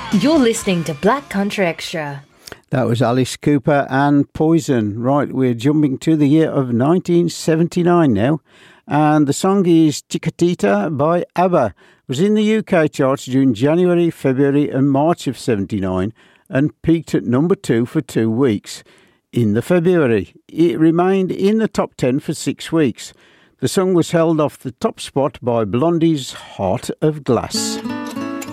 You're listening to Black Country Extra. That was Alice Cooper and Poison. Right, we're jumping to the year of 1979 now. And the song is Chiquitita by ABBA. It was in the UK charts during January, February and March of 79 and peaked at number 2 for 2 weeks. In the February, it remained in the top 10 for 6 weeks. The song was held off the top spot by Blondie's Heart of Glass.